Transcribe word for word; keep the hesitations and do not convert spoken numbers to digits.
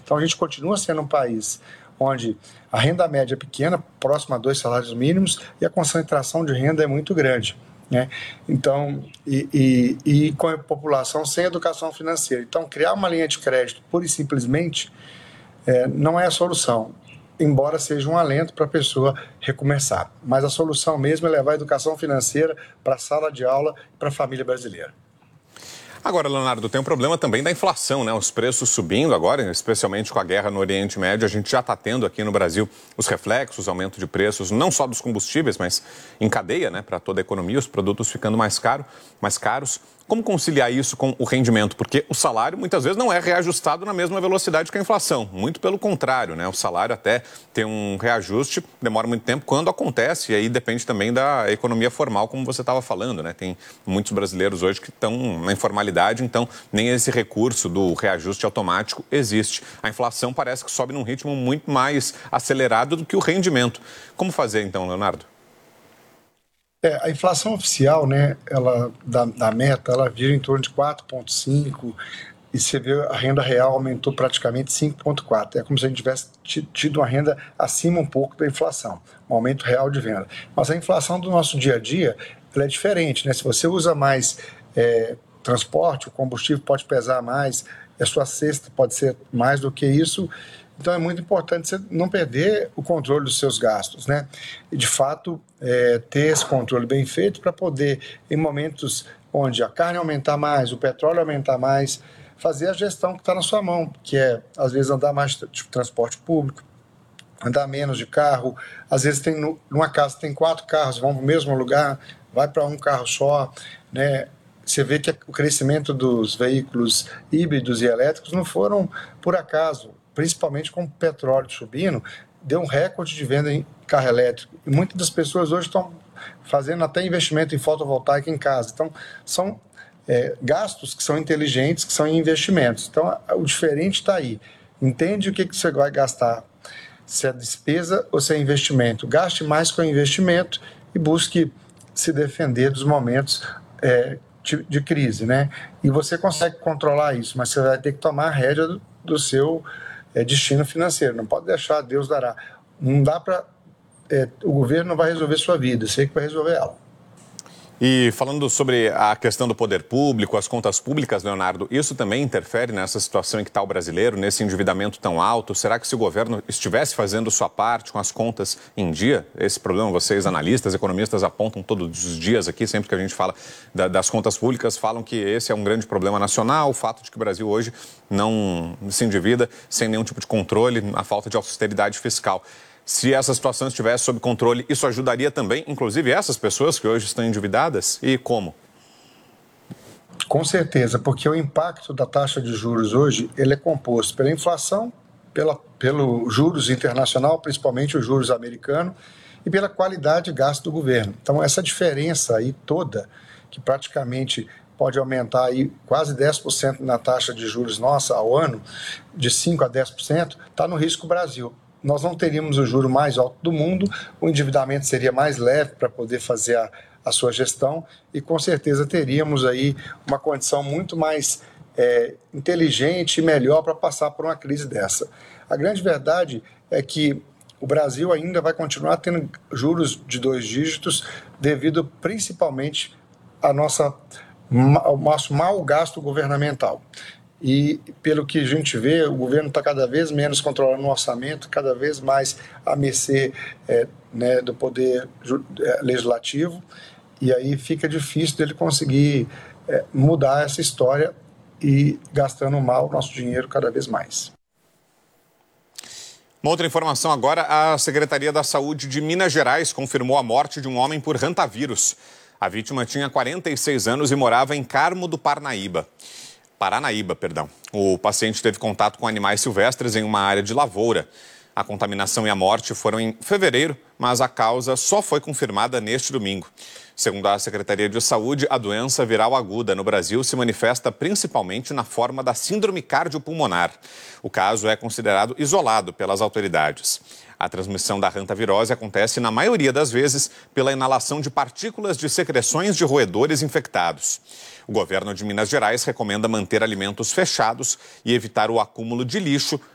Então a gente continua sendo um país onde a renda média é pequena, próxima a dois salários mínimos, e a concentração de renda é muito grande, né? Então, e, e, e com a população sem educação financeira. Então, criar uma linha de crédito pura e simplesmente é, não é a solução, embora seja um alento para a pessoa recomeçar. Mas a solução mesmo é levar a educação financeira para a sala de aula e para a família brasileira. Agora, Leonardo, tem um problema também da inflação, né? Os preços subindo agora, especialmente com a guerra no Oriente Médio. A gente já está tendo aqui no Brasil os reflexos, aumento de preços, não só dos combustíveis, mas em cadeia, né? Para toda a economia, os produtos ficando mais caro, mais caros. Como conciliar isso com o rendimento? Porque o salário muitas vezes não é reajustado na mesma velocidade que a inflação. Muito pelo contrário, né? O salário até tem um reajuste, demora muito tempo quando acontece, e aí depende também da economia formal, como você estava falando, né? Tem muitos brasileiros hoje que estão na informalidade, então nem esse recurso do reajuste automático existe. A inflação parece que sobe num ritmo muito mais acelerado do que o rendimento. Como fazer então, Leonardo? É, a inflação oficial, né, ela, da, da meta, ela vira em torno de quatro vírgula cinco e você vê a renda real aumentou praticamente cinco vírgula quatro. É como se a gente tivesse tido uma renda acima um pouco da inflação, um aumento real de venda. Mas a inflação do nosso dia a dia, ela é diferente, né? Se você usa mais é, transporte, o combustível pode pesar mais, a sua cesta pode ser mais do que isso. Então é muito importante você não perder o controle dos seus gastos, né? E de fato é, ter esse controle bem feito para poder, em momentos onde a carne aumentar mais, o petróleo aumentar mais, fazer a gestão que está na sua mão, que é às vezes andar mais de transporte público, andar menos de carro, às vezes tem numa casa tem quatro carros, vão para o mesmo lugar, vai para um carro só, né? Você vê que o crescimento dos veículos híbridos e elétricos não foram por acaso, principalmente com o petróleo subindo, deu um recorde de venda em carro elétrico. E muitas das pessoas hoje estão fazendo até investimento em fotovoltaica em casa. Então, são é, gastos que são inteligentes, que são investimentos. Então, o diferente está aí. Entende o que, que você vai gastar, se é despesa ou se é investimento. Gaste mais com investimento e busque se defender dos momentos é, de, de crise, né? E você consegue controlar isso, mas você vai ter que tomar a rédea do, do seu é, destino financeiro. Não pode deixar, Deus dará. Não dá para... É, o governo não vai resolver sua vida, você que vai resolver ela. E falando sobre a questão do poder público, as contas públicas, Leonardo, isso também interfere nessa situação em que está o brasileiro, nesse endividamento tão alto? Será que se o governo estivesse fazendo sua parte com as contas em dia, esse problema vocês, analistas, economistas, apontam todos os dias aqui, sempre que a gente fala da, das contas públicas, falam que esse é um grande problema nacional, o fato de que o Brasil hoje não se endivida sem nenhum tipo de controle, a falta de austeridade fiscal. Se essa situação estivesse sob controle, isso ajudaria também, inclusive, essas pessoas que hoje estão endividadas? E como? Com certeza, porque o impacto da taxa de juros hoje ele é composto pela inflação, pela, pelo juros internacional, principalmente os juros americanos, e pela qualidade de gasto do governo. Então, essa diferença aí toda, que praticamente pode aumentar aí quase dez por cento na taxa de juros nossa ao ano, de cinco por cento a dez por cento, está no risco Brasil. Nós não teríamos o juro mais alto do mundo, o endividamento seria mais leve para poder fazer a, a sua gestão e com certeza teríamos aí uma condição muito mais é, inteligente e melhor para passar por uma crise dessa. A grande verdade é que o Brasil ainda vai continuar tendo juros de dois dígitos devido principalmente à nossa, ao nosso mau gasto governamental. E, pelo que a gente vê, o governo está cada vez menos controlando o orçamento, cada vez mais à mercê é, né, do poder legislativo, e aí fica difícil dele conseguir é, mudar essa história e gastando mal o nosso dinheiro cada vez mais. Uma outra informação agora, a Secretaria da Saúde de Minas Gerais confirmou a morte de um homem por hantavírus. A vítima tinha quarenta e seis anos e morava em Carmo do Parnaíba. Paranaíba, perdão. O paciente teve contato com animais silvestres em uma área de lavoura. A contaminação e a morte foram em fevereiro, mas a causa só foi confirmada neste domingo. Segundo a Secretaria de Saúde, a doença viral aguda no Brasil se manifesta principalmente na forma da síndrome cardiopulmonar. O caso é considerado isolado pelas autoridades. A transmissão da hantavirose acontece, na maioria das vezes, pela inalação de partículas de secreções de roedores infectados. O governo de Minas Gerais recomenda manter alimentos fechados e evitar o acúmulo de lixo